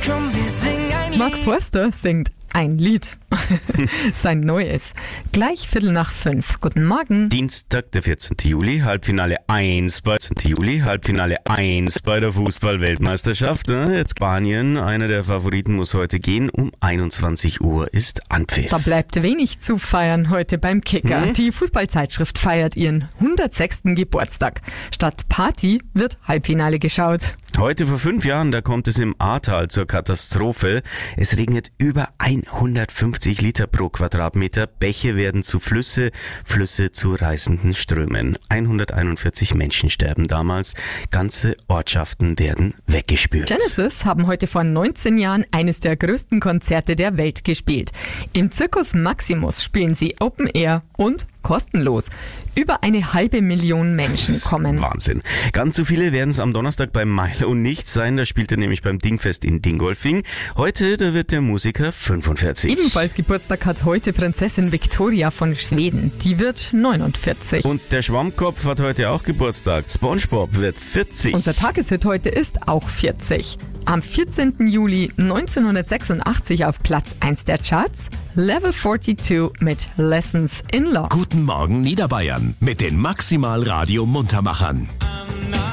Komm, wir singen ein Mark Lied. Forster singt ein Lied. Sein neues. Gleich 4:45. Guten Morgen. Dienstag, der 14. Juli, Halbfinale 1 bei der Fußball-Weltmeisterschaft. Jetzt Spanien, einer der Favoriten, muss heute gehen. Um 21 Uhr ist Anpfiff. Da bleibt wenig zu feiern heute beim Kicker. Die Fußballzeitschrift feiert ihren 106. Geburtstag. Statt Party wird Halbfinale geschaut. Heute vor 5 Jahren, da kommt es im Ahrtal zur Katastrophe. Es regnet über 150 Liter pro Quadratmeter. Bäche werden zu Flüsse, Flüsse zu reißenden Strömen. 141 Menschen sterben damals. Ganze Ortschaften werden weggespült. Genesis haben heute vor 19 Jahren eines der größten Konzerte der Welt gespielt. Im Circus Maximus spielen sie Open Air und kostenlos. Über 500.000 Menschen kommen. Wahnsinn. Ganz so viele werden es am Donnerstag beim Milo nicht sein. Da spielt er nämlich beim Dingfest in Dingolfing. Heute, da wird der Musiker 45. Ebenfalls Geburtstag hat heute Prinzessin Victoria von Schweden. Die wird 49. Und der Schwammkopf hat heute auch Geburtstag. SpongeBob wird 40. Unser Tageshit heute ist auch 40. Am 14. Juli 1986 auf Platz 1 der Charts, Level 42 mit Lessons in Love. Guten Morgen Niederbayern mit den Maximal Radio Muntermachern.